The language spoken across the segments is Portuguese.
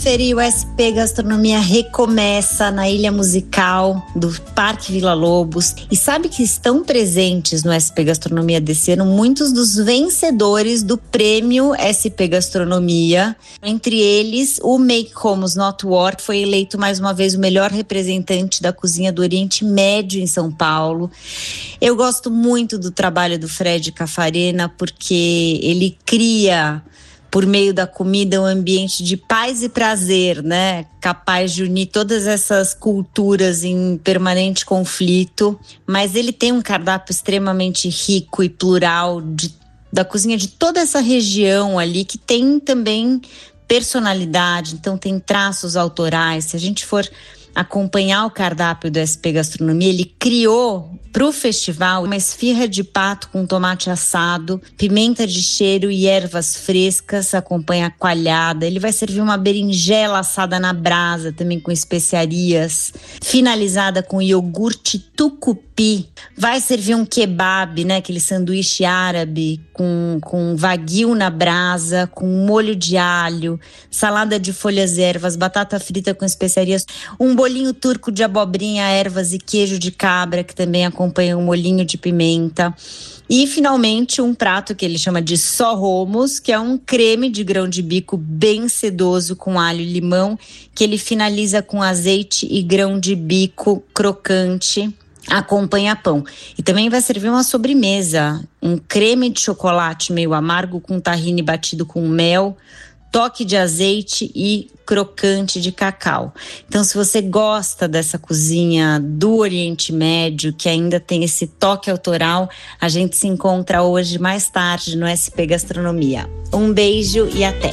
e o SP Gastronomia recomeça na Ilha Musical do Parque Vila Lobos. E sabe que estão presentes no SP Gastronomia desse ano muitos dos vencedores do prêmio SP Gastronomia. Entre eles, o Make Homes Not War foi eleito mais uma vez o melhor representante da cozinha do Oriente Médio em São Paulo. Eu gosto muito do trabalho do Fred Cafarena porque ele cria, por meio da comida, um ambiente de paz e prazer, né? Capaz de unir todas essas culturas em permanente conflito. Mas ele tem um cardápio extremamente rico e plural da cozinha de toda essa região ali, que tem também personalidade, então tem traços autorais. Se a gente for acompanhar o cardápio do SP Gastronomia, ele criou para o festival uma esfirra de pato com tomate assado, pimenta de cheiro e ervas frescas, acompanha coalhada. Ele vai servir uma berinjela assada na brasa, também com especiarias, finalizada com iogurte tucupi. Vai servir um kebab, né, aquele sanduíche árabe com wagyu na brasa, com molho de alho, salada de folhas e ervas, batata frita com especiarias, um bolinho turco de abobrinha, ervas e queijo de cabra, que também acompanha um molhinho de pimenta. E, finalmente, um prato que ele chama de só romos, que é um creme de grão de bico bem sedoso com alho e limão, que ele finaliza com azeite e grão de bico crocante, acompanha pão. E também vai servir uma sobremesa, um creme de chocolate meio amargo com tahine batido com mel, toque de azeite e crocante de cacau. Então, se você gosta dessa cozinha do Oriente Médio, que ainda tem esse toque autoral, a gente se encontra hoje mais tarde no SP Gastronomia. Um beijo e até!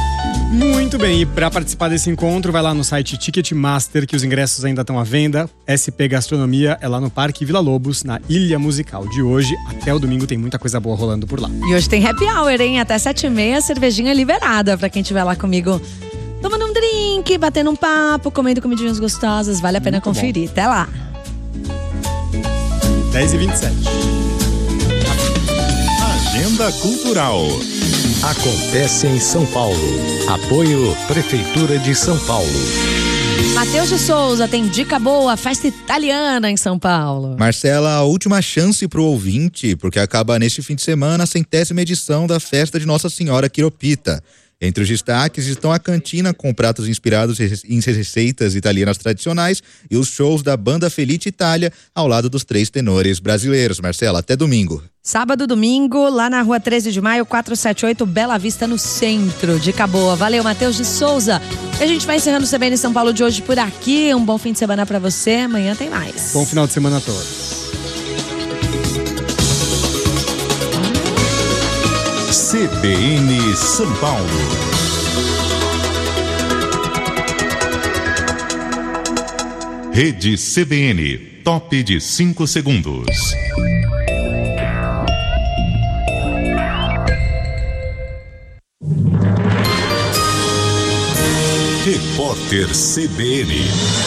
Muito bem, e para participar desse encontro, vai lá no site Ticketmaster, que os ingressos ainda estão à venda. SP Gastronomia é lá no Parque Vila Lobos, na Ilha Musical. De hoje até o domingo tem muita coisa boa rolando por lá. E hoje tem happy hour, hein? Até 7h30, cervejinha liberada pra quem estiver lá comigo, tomando um drink, batendo um papo, comendo comidinhas gostosas. Vale a pena conferir. Bom. Até lá. 10h27. Agenda Cultural. Acontece em São Paulo. Apoio Prefeitura de São Paulo. Matheus de Souza tem dica boa, festa italiana em São Paulo. Marcela, a última chance pro ouvinte, porque acaba neste fim de semana a 100ª edição da festa de Nossa Senhora Quiropita. Entre os destaques estão a cantina com pratos inspirados em receitas italianas tradicionais e os shows da banda Felice Itália ao lado dos 3 tenores brasileiros. Marcela, até domingo. Sábado, domingo, lá na rua 13 de maio, 478, Bela Vista, no centro. Dica boa. Valeu, Matheus de Souza. E a gente vai encerrando o CBN São Paulo de hoje por aqui. Um bom fim de semana pra você. Amanhã tem mais. Bom final de semana a todos. CBN São Paulo. Rede CBN, top de 5 segundos. Repórter CBN.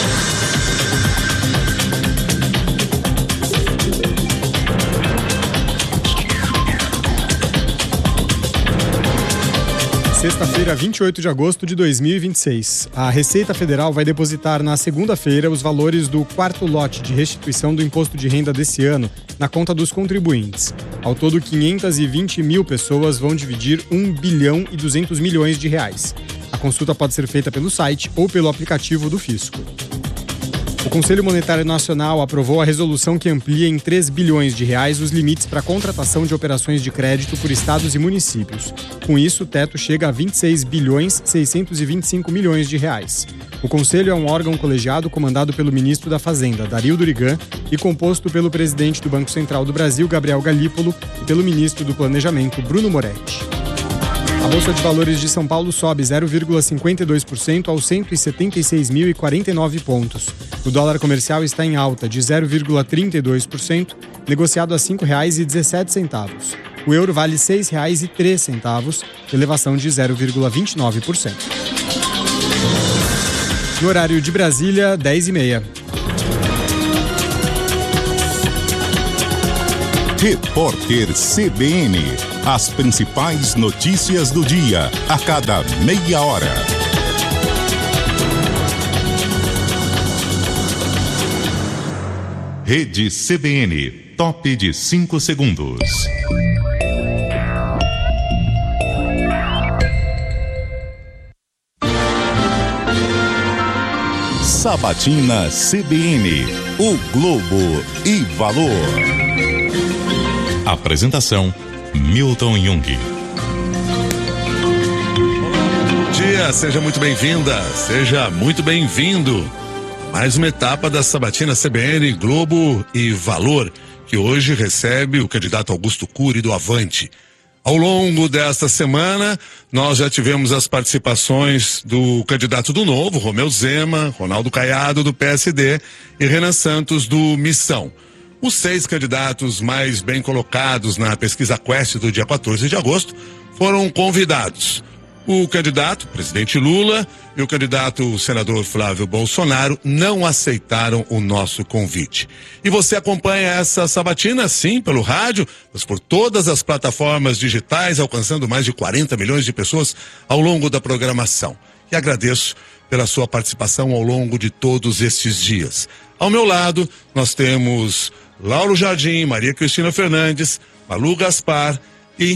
Sexta-feira, 28 de agosto de 2026. A Receita Federal vai depositar na segunda-feira os valores do 4º lote de restituição do imposto de renda desse ano na conta dos contribuintes. Ao todo, 520 mil pessoas vão dividir 1 bilhão e 200 milhões de reais. A consulta pode ser feita pelo site ou pelo aplicativo do Fisco. O Conselho Monetário Nacional aprovou a resolução que amplia em 3 bilhões de reais os limites para a contratação de operações de crédito por estados e municípios. Com isso, o teto chega a 26 bilhões 625 milhões de reais. O Conselho é um órgão colegiado comandado pelo ministro da Fazenda, Dario Durigan, e composto pelo presidente do Banco Central do Brasil, Gabriel Galípolo, e pelo ministro do Planejamento, Bruno Moretti. A Bolsa de Valores de São Paulo sobe 0,52% aos 176.049 pontos. O dólar comercial está em alta de 0,32%, negociado a R$ 5,17. O euro vale R$ 6,03, elevação de 0,29%. No horário de Brasília, 10h30. Repórter CBN. As principais notícias do dia, a cada meia hora. Rede CBN, top de 5 segundos. Sabatina CBN, o Globo e Valor. Apresentação, Milton Jung. Bom dia, seja muito bem-vinda, seja muito bem-vindo. Mais uma etapa da Sabatina CBN, Globo e Valor, que hoje recebe o candidato Augusto Cury do Avante. Ao longo desta semana, nós já tivemos as participações do candidato do Novo, Romeu Zema, Ronaldo Caiado, do PSD, e Renan Santos, do Missão. Os 6 candidatos mais bem colocados na pesquisa Quest do dia 14 de agosto foram convidados. O candidato, presidente Lula, e o candidato senador Flávio Bolsonaro não aceitaram o nosso convite. E você acompanha essa sabatina, sim, pelo rádio, mas por todas as plataformas digitais, alcançando mais de 40 milhões de pessoas ao longo da programação. E agradeço pela sua participação ao longo de todos estes dias. Ao meu lado, nós temos Lauro Jardim, Maria Cristina Fernandes, Malu Gaspar e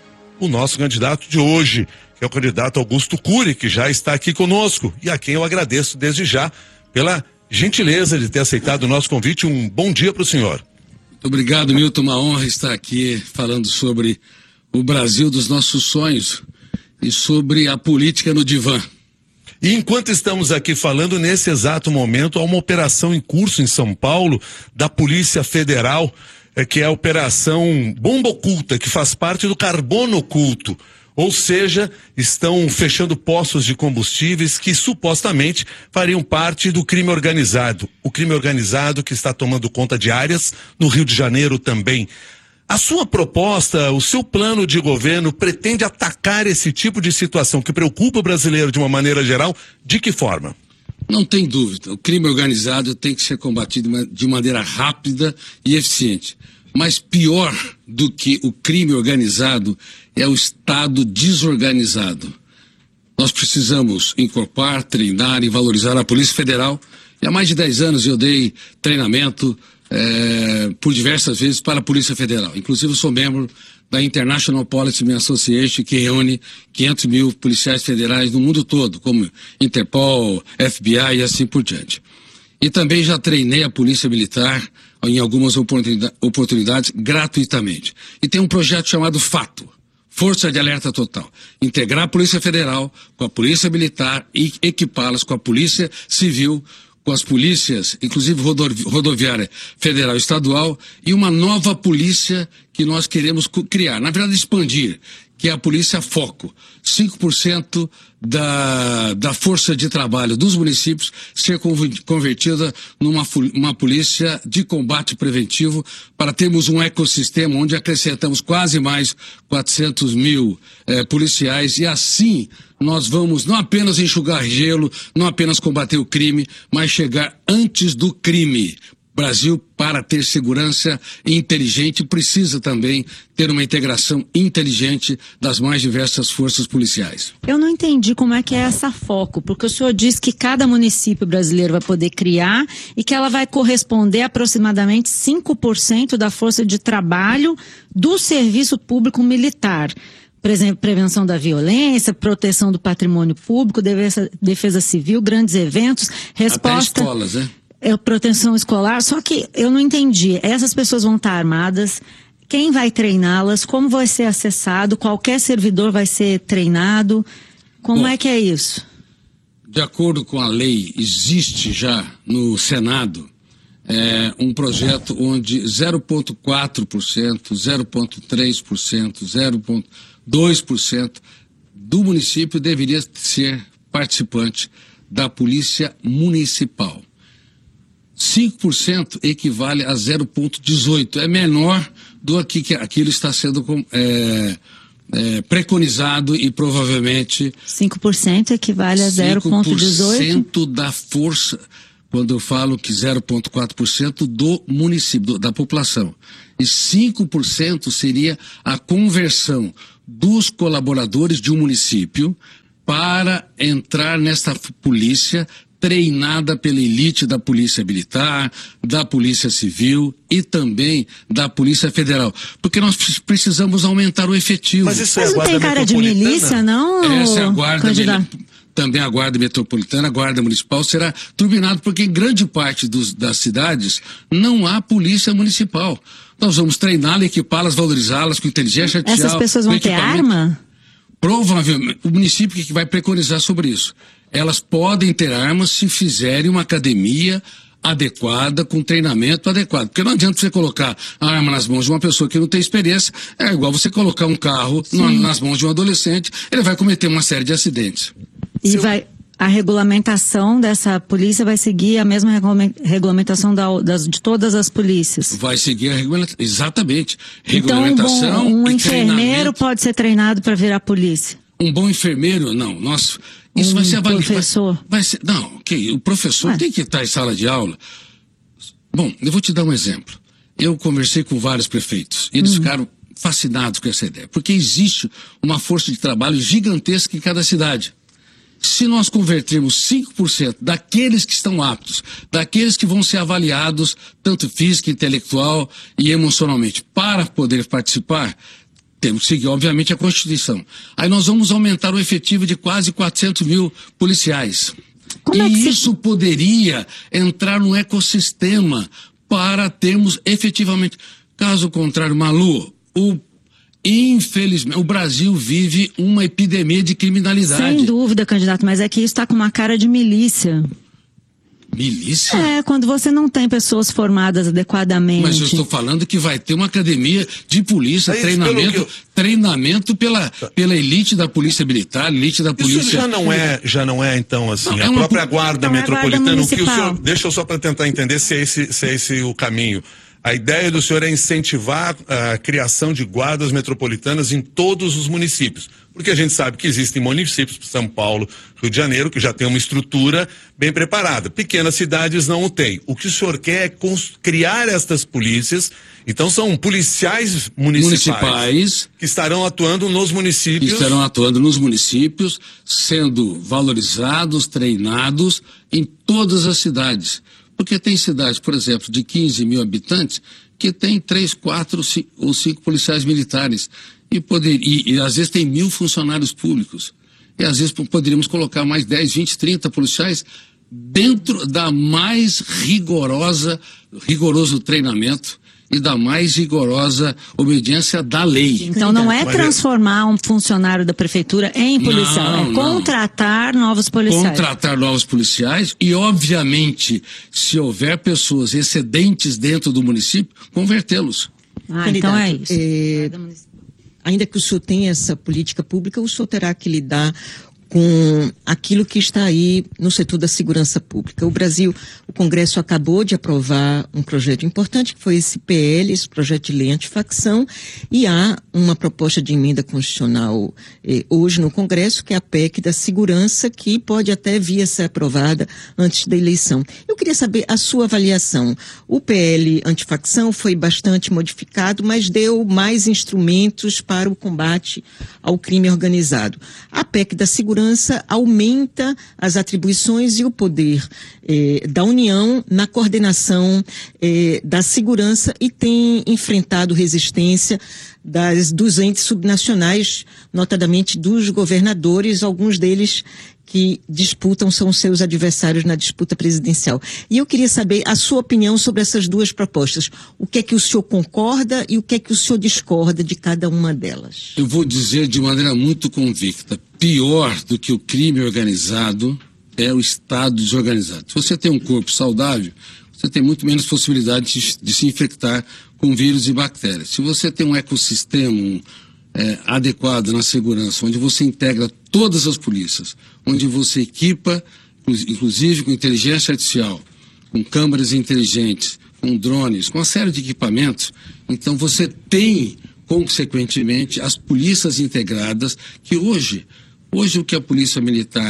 o nosso candidato de hoje, que é o candidato Augusto Cury, que já está aqui conosco e a quem eu agradeço desde já pela gentileza de ter aceitado o nosso convite. Um bom dia para o senhor. Muito obrigado, Milton. Uma honra estar aqui falando sobre o Brasil dos nossos sonhos e sobre a política no divã. E enquanto estamos aqui falando, nesse exato momento, há uma operação em curso em São Paulo da Polícia Federal, que é a Operação Bomba Oculta, que faz parte do Carbono Oculto. Ou seja, estão fechando poços de combustíveis que supostamente fariam parte do crime organizado. O crime organizado que está tomando conta de áreas no Rio de Janeiro também. A sua proposta, o seu plano de governo pretende atacar esse tipo de situação que preocupa o brasileiro de uma maneira geral? De que forma? Não tem dúvida. O crime organizado tem que ser combatido de maneira rápida e eficiente. Mas pior do que o crime organizado é o Estado desorganizado. Nós precisamos incorporar, treinar e valorizar a Polícia Federal. E há mais de 10 anos eu dei treinamento por diversas vezes para a Polícia Federal. Inclusive eu sou membro da International Policing Association, que reúne 500 mil policiais federais no mundo todo, como Interpol, FBI e assim por diante. E também já treinei a Polícia Militar em algumas oportunidades gratuitamente. E tem um projeto chamado FATO, Força de Alerta Total. Integrar a Polícia Federal com a Polícia Militar e equipá-las com a Polícia Civil, com as polícias, inclusive rodoviária federal e estadual, e uma nova polícia que nós queremos criar, na verdade expandir, que é a Polícia Foco. 5% da força de trabalho dos municípios ser convertida numa polícia de combate preventivo, para termos um ecossistema onde acrescentamos quase mais 400 mil policiais, e assim nós vamos não apenas enxugar gelo, não apenas combater o crime, mas chegar antes do crime. Brasil, para ter segurança inteligente, precisa também ter uma integração inteligente das mais diversas forças policiais. Eu não entendi como é que é essa foco, porque o senhor diz que cada município brasileiro vai poder criar e que ela vai corresponder a aproximadamente 5% da força de trabalho do serviço público militar. Por exemplo, prevenção da violência, proteção do patrimônio público, defesa civil, grandes eventos, resposta... Até escolas, né? Proteção escolar, só que eu não entendi. Essas pessoas vão estar armadas, quem vai treiná-las, como vai ser acessado, qualquer servidor vai ser treinado, como é que é isso? De acordo com a lei, existe já no Senado um projeto onde 0,4%, 0,3%, 0,2% do município deveria ser participante da Polícia Municipal. 5% equivale a 0,18%. É menor do que aquilo está sendo preconizado e provavelmente... 5% equivale a 0,18%? 5% da força, quando eu falo que 0,4% do município, da população. E 5% seria a conversão dos colaboradores de um município para entrar nessa polícia, treinada pela elite da Polícia Militar, da Polícia Civil e também da Polícia Federal. Porque nós precisamos aumentar o efetivo. Mas isso Mas não tem cara de milícia, não? Essa é a guarda também a Guarda Metropolitana, a Guarda Municipal será turbinado, porque em grande parte das cidades não há polícia municipal. Nós vamos treiná-las, equipá-las, valorizá-las com inteligência artificial. Essas pessoas vão ter arma? Provavelmente, o município que vai preconizar sobre isso. Elas podem ter armas se fizerem uma academia adequada, com treinamento adequado. Porque não adianta você colocar a arma nas mãos de uma pessoa que não tem experiência, é igual você colocar um carro nas mãos de um adolescente, ele vai cometer uma série de acidentes. E a regulamentação dessa polícia vai seguir a mesma regulamentação de todas as polícias? Vai seguir a regulamentação, exatamente. Então, Regulamentação um enfermeiro pode ser treinado para virar polícia? Um bom enfermeiro, não. Isso vai ser avaliado. Professor? O professor tem que estar em sala de aula. Bom, eu vou te dar um exemplo. Eu conversei com vários prefeitos e eles ficaram fascinados com essa ideia, porque existe uma força de trabalho gigantesca em cada cidade. Se nós convertermos 5% daqueles que estão aptos, daqueles que vão ser avaliados, tanto física, intelectual e emocionalmente, para poder participar, temos que seguir, obviamente, a Constituição. Aí nós vamos aumentar o efetivo de quase 400 mil policiais. Isso poderia entrar no ecossistema para termos efetivamente. Caso contrário, Malu, infelizmente, o Brasil vive uma epidemia de criminalidade. Sem dúvida, candidato, mas é que isso está com uma cara de milícia. Milícia? É, quando você não tem pessoas formadas adequadamente. Mas eu estou falando que vai ter uma academia de polícia, treinamento pela elite da Polícia Militar, elite da Polícia... Isso já não é então, assim, a própria Guarda Metropolitana, o que o senhor... Deixa eu só para tentar entender se é esse o caminho. A ideia do senhor é incentivar a criação de guardas metropolitanas em todos os municípios. Porque a gente sabe que existem municípios, São Paulo, Rio de Janeiro, que já tem uma estrutura bem preparada. Pequenas cidades não o têm. O que o senhor quer é criar estas polícias. Então são policiais municipais que estarão atuando nos municípios. Estarão atuando nos municípios, sendo valorizados, treinados em todas as cidades. Porque tem cidades, por exemplo, de 15 mil habitantes, que tem 3, 4 ou 5 policiais militares. E às vezes tem 1.000 funcionários públicos. E às vezes poderíamos colocar mais 10, 20, 30 policiais dentro da mais rigoroso treinamento e da mais rigorosa obediência da lei. Então não é transformar um funcionário da prefeitura em policial, contratar novos policiais. Contratar novos policiais e, obviamente, se houver pessoas excedentes dentro do município, convertê-los. Então é isso. Ainda que o senhor tenha essa política pública, o senhor terá que lidar com aquilo que está aí no setor da segurança pública. O Congresso acabou de aprovar um projeto importante, que foi esse PL, esse projeto de lei antifacção, e há uma proposta de emenda constitucional hoje no Congresso, que é a PEC da segurança, que pode até vir a ser aprovada antes da eleição. Eu queria saber a sua avaliação. O PL antifacção foi bastante modificado, mas deu mais instrumentos para o combate ao crime organizado. A PEC da segurança aumenta as atribuições e o poder da União na coordenação da segurança e tem enfrentado resistência dos entes subnacionais, notadamente dos governadores, alguns deles que são seus adversários na disputa presidencial. E eu queria saber a sua opinião sobre essas duas propostas. O que é que o senhor concorda e o que é que o senhor discorda de cada uma delas? Eu vou dizer de maneira muito convicta, pior do que o crime organizado é o Estado desorganizado. Se você tem um corpo saudável, você tem muito menos possibilidade de se infectar com vírus e bactérias. Se você tem um ecossistema adequado na segurança, onde você integra todas as polícias, onde você equipa, inclusive com inteligência artificial, com câmeras inteligentes, com drones, com uma série de equipamentos, então você tem, consequentemente, as polícias integradas, que hoje o que a Polícia Militar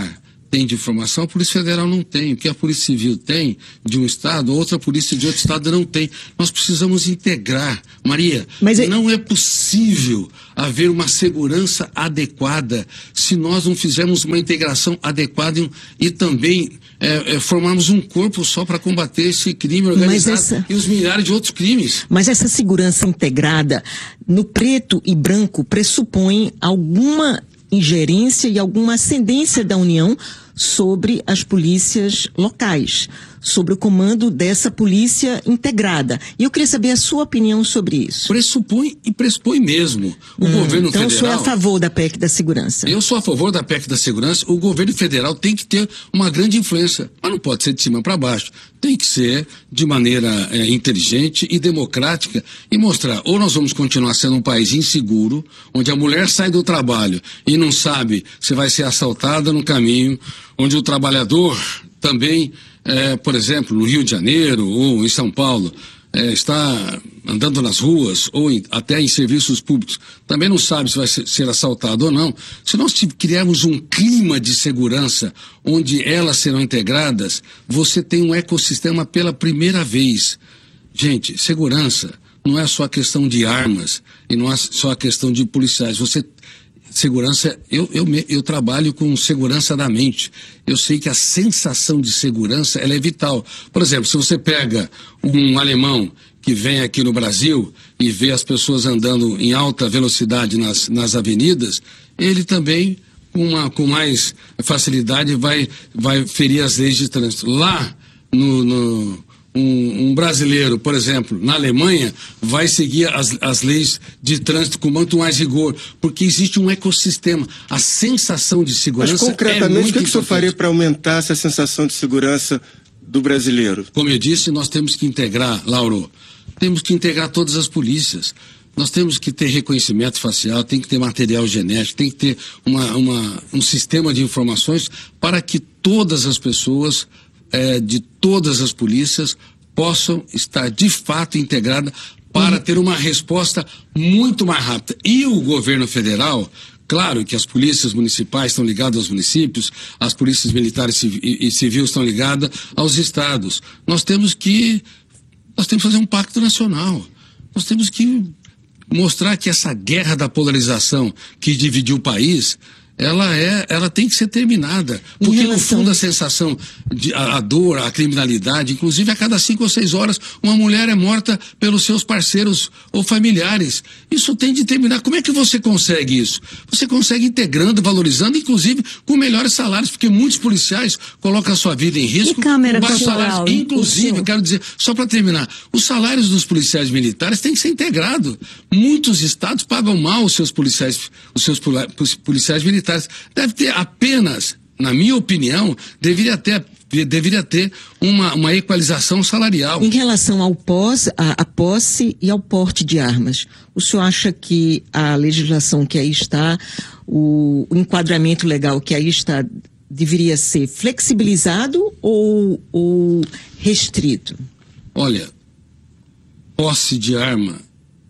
tem de informação, a Polícia Federal não tem. O que a Polícia Civil tem de um estado, outra polícia de outro estado não tem. Nós precisamos integrar. Maria, não é possível haver uma segurança adequada se nós não fizermos uma integração adequada e também formarmos um corpo só para combater esse crime organizado e os milhares de outros crimes. Mas essa segurança integrada, no preto e branco, pressupõe alguma ingerência e alguma ascendência da União sobre as polícias locais, sobre o comando dessa polícia integrada. E eu queria saber a sua opinião sobre isso. Pressupõe mesmo. O governo federal... Então, o senhor é a favor da PEC da segurança? Eu sou a favor da PEC da segurança. O governo federal tem que ter uma grande influência, mas não pode ser de cima para baixo. Tem que ser de maneira inteligente e democrática e mostrar, ou nós vamos continuar sendo um país inseguro, onde a mulher sai do trabalho e não sabe se vai ser assaltada no caminho, onde o trabalhador também, por exemplo, no Rio de Janeiro ou em São Paulo, está andando nas ruas ou até em serviços públicos, também não sabe se vai ser assaltado ou não. Se nós criarmos um clima de segurança onde elas serão integradas, você tem um ecossistema pela primeira vez. Gente, segurança não é só a questão de armas e não é só a questão de policiais. Segurança, eu trabalho com segurança da mente. Eu sei que a sensação de segurança, ela é vital. Por exemplo, se você pega um alemão que vem aqui no Brasil e vê as pessoas andando em alta velocidade nas avenidas, ele também, com mais facilidade, vai ferir as leis de trânsito. Lá, um brasileiro, por exemplo, na Alemanha, vai seguir as leis de trânsito com muito mais rigor, porque existe um ecossistema. A sensação de segurança. Mas concretamente, o que o senhor faria para aumentar essa sensação de segurança do brasileiro? Como eu disse, nós temos que integrar, Lauro, temos que integrar todas as polícias. Nós temos que ter reconhecimento facial, tem que ter material genético, tem que ter um sistema de informações para que todas as pessoas de todas as polícias possam estar de fato integradas para ter uma resposta muito mais rápida. E o governo federal, claro que as polícias municipais estão ligadas aos municípios, as polícias militares e civis estão ligadas aos estados. Nós temos que fazer um pacto nacional. Nós temos que mostrar que essa guerra da polarização que dividiu o país, ela tem que ser terminada, porque no fundo a sensação, a dor, a criminalidade, inclusive a cada 5 ou 6 horas uma mulher é morta pelos seus parceiros ou familiares. Isso tem de terminar. Como é que você consegue isso? Você consegue integrando, valorizando, inclusive com melhores salários, porque muitos policiais colocam a sua vida em risco com baixos salários. Inclusive, eu quero dizer, só para terminar, os salários dos policiais militares têm que ser integrados. Muitos estados pagam mal os seus policiais militares. Deve ter apenas, na minha opinião, deveria ter uma equalização salarial. Em relação à posse e ao porte de armas, o senhor acha que a legislação que aí está, o enquadramento legal que aí está, deveria ser flexibilizado ou restrito? Olha, posse de arma,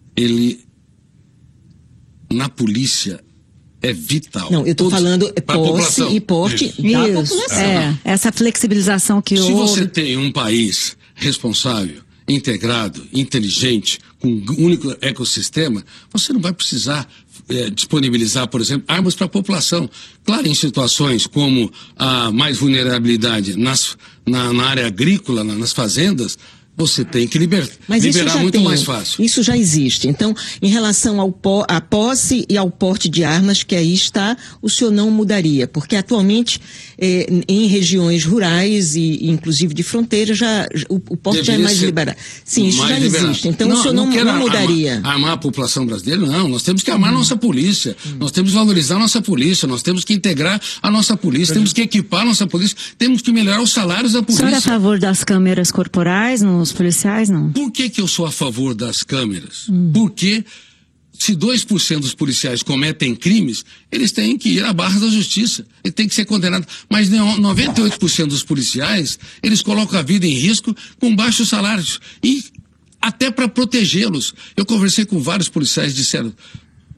na polícia, é vital. Não, eu estou falando posse e porte da população. Essa flexibilização que houve. Se você tem um país responsável, integrado, inteligente, com um único ecossistema, você não vai precisar disponibilizar, por exemplo, armas para a população. Claro, em situações como a mais vulnerabilidade na área agrícola, nas fazendas, você tem que liberar muito mais fácil. Isso já existe. Então, em relação à posse e ao porte de armas, que aí está, o senhor não mudaria? Porque atualmente, em regiões rurais e inclusive de fronteira, o porte já é mais liberado. Sim, isso já existe. Então, o senhor não mudaria? Armar a população brasileira? Não. Nós temos que armar a nossa polícia. Nós temos que valorizar a nossa polícia. Nós temos que integrar a nossa polícia. Temos que equipar a nossa polícia. Temos que melhorar os salários da polícia. O senhor é a favor das câmeras corporais nos policiais, não? Por que eu sou a favor das câmeras? Porque se 2% dos policiais cometem crimes, eles têm que ir à barra da justiça. Ele tem que ser condenado. Mas 98% dos policiais, eles colocam a vida em risco com baixos salários. E até para protegê-los. Eu conversei com vários policiais e disseram: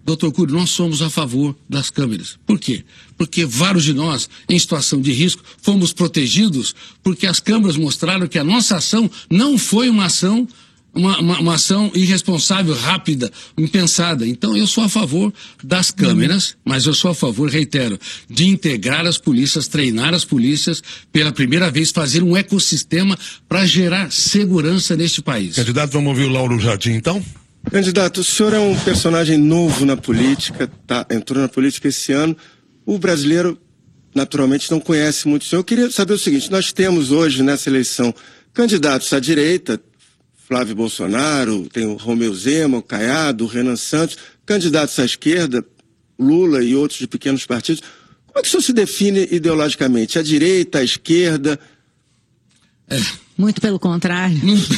Doutor Cury, nós somos a favor das câmeras. Por quê? Porque vários de nós, em situação de risco, fomos protegidos porque as câmeras mostraram que a nossa ação não foi uma ação irresponsável, rápida, impensada. Então eu sou a favor das câmeras, mas eu sou a favor, reitero, de integrar as polícias, treinar as polícias, pela primeira vez fazer um ecossistema para gerar segurança neste país. Candidato, vamos ouvir o Lauro Jardim, então? Candidato, o senhor é um personagem novo na política, entrou na política esse ano. O brasileiro, naturalmente, não conhece muito o senhor. Eu queria saber o seguinte, nós temos hoje, nessa eleição, candidatos à direita, Flávio Bolsonaro, tem o Romeu Zema, o Caiado, o Renan Santos, candidatos à esquerda, Lula e outros de pequenos partidos. Como é que o senhor se define ideologicamente? À direita, à esquerda? Muito pelo contrário.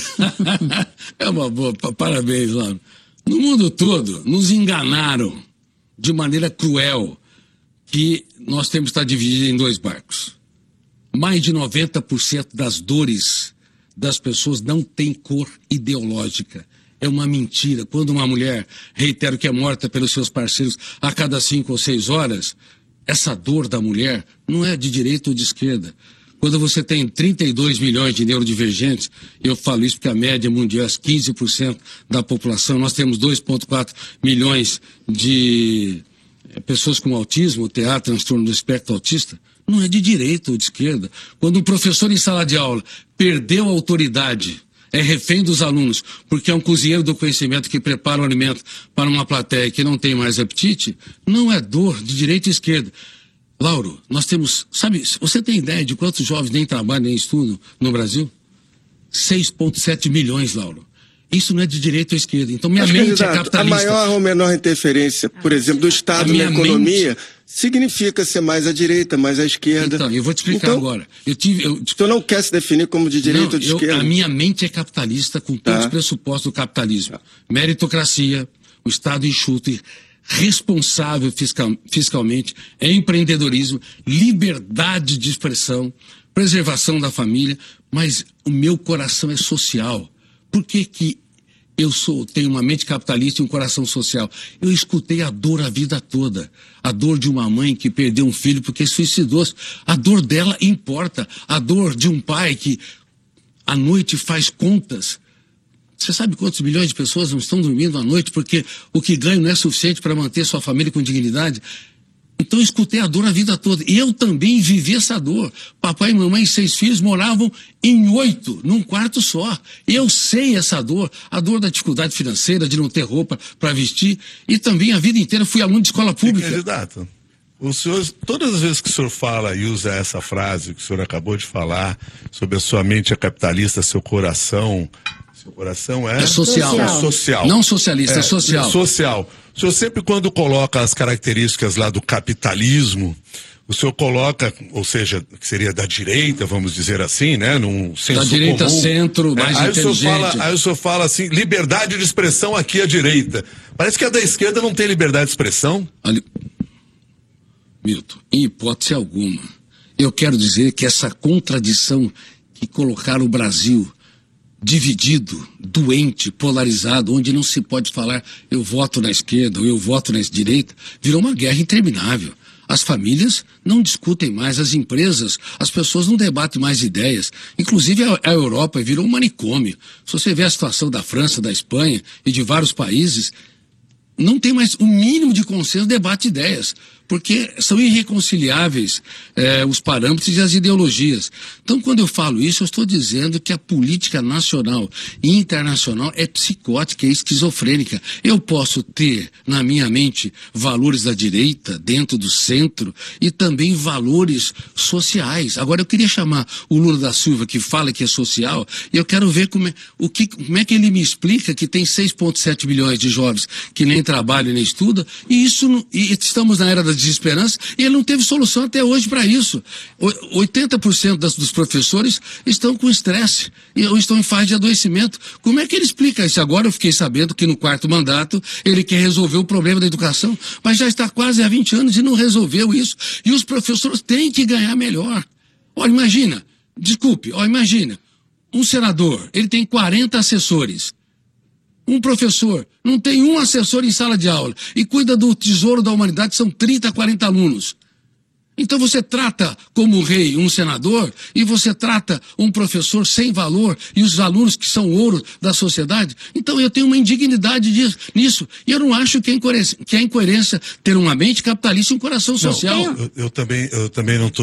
É uma boa, parabéns, Lauro. No mundo todo, nos enganaram de maneira cruel que nós temos que estar divididos em dois barcos. Mais de 90% das dores das pessoas não tem cor ideológica. É uma mentira. Quando uma mulher, reitero que é morta pelos seus parceiros a cada 5 ou 6 horas, essa dor da mulher não é de direita ou de esquerda. Quando você tem 32 milhões de neurodivergentes, eu falo isso porque a média mundial é 15% da população, nós temos 2,4 milhões de pessoas com autismo, TEA, transtorno do espectro autista, não é de direita ou de esquerda. Quando um professor em sala de aula perdeu a autoridade, é refém dos alunos, porque é um cozinheiro do conhecimento que prepara o alimento para uma plateia que não tem mais apetite, não é dor de direita e esquerda. Lauro, nós temos, sabe, você tem ideia de quantos jovens nem trabalham nem estudam no Brasil? 6,7 milhões, Lauro. Isso não é de direita ou esquerda. Então minha mente é capitalista. A maior ou menor interferência, por exemplo, do Estado na economia, significa ser mais à direita, mais à esquerda. Então, eu vou te explicar agora. O senhor não quer se definir como de direita ou de esquerda? A minha mente é capitalista com todos os pressupostos do capitalismo. Meritocracia, o Estado enxuto e responsável fiscalmente, empreendedorismo, liberdade de expressão, preservação da família, mas o meu coração é social. Por que tenho uma mente capitalista e um coração social? Eu escutei a dor a vida toda. A dor de uma mãe que perdeu um filho porque suicidou-se. A dor dela importa. A dor de um pai que à noite faz contas. Você sabe quantos milhões de pessoas não estão dormindo à noite porque o que ganham não é suficiente para manter sua família com dignidade? Então eu escutei a dor a vida toda. E eu também vivi essa dor. Papai e mamãe e 6 filhos moravam em 8, num quarto só. Eu sei essa dor. A dor da dificuldade financeira, de não ter roupa para vestir. E também a vida inteira fui aluno de escola pública. Candidato, o senhor, todas as vezes que o senhor fala e usa essa frase que o senhor acabou de falar, sobre a sua mente é capitalista, seu coração... Seu coração é social. É social. Não socialista, é social. É social. O senhor sempre, quando coloca as características lá do capitalismo, o senhor coloca, ou seja, que seria da direita, vamos dizer assim, né? Num senso da direita, comum. Centro, mais inteligente. Aí o senhor fala assim, liberdade de expressão aqui à direita. Parece que a da esquerda não tem liberdade de expressão. Olha, Milton, em hipótese alguma, eu quero dizer que essa contradição que colocaram o Brasil dividido, doente, polarizado, onde não se pode falar eu voto na esquerda ou eu voto na direita, virou uma guerra interminável. As famílias não discutem mais, as empresas, as pessoas não debatem mais ideias. Inclusive a Europa virou um manicômio. Se você vê a situação da França, da Espanha e de vários países, não tem mais o mínimo de consenso, debate ideias, porque são irreconciliáveis os parâmetros e as ideologias. Então, quando eu falo isso, eu estou dizendo que a política nacional e internacional é psicótica, é esquizofrênica. Eu posso ter na minha mente valores da direita, dentro do centro, e também valores sociais. Agora, eu queria chamar o Lula da Silva, que fala que é social, e eu quero ver como é que ele me explica que tem 6,7 milhões de jovens que nem trabalham nem estudam, e estamos na era da desesperança, e ele não teve solução até hoje para isso. 80% dos professores estão com estresse ou estão em fase de adoecimento. Como é que ele explica isso? Agora eu fiquei sabendo que no 4º mandato ele quer resolver o problema da educação, mas já está quase há 20 anos e não resolveu isso. E os professores têm que ganhar melhor. Olha, imagina, um senador, ele tem 40 assessores. Um professor não tem um assessor em sala de aula e cuida do tesouro da humanidade, são 30, 40 alunos. Então você trata como rei um senador e você trata um professor sem valor e os alunos que são ouro da sociedade. Então eu tenho uma indignidade nisso. E eu não acho que é incoerência ter uma mente capitalista e um coração social. Eu também não estou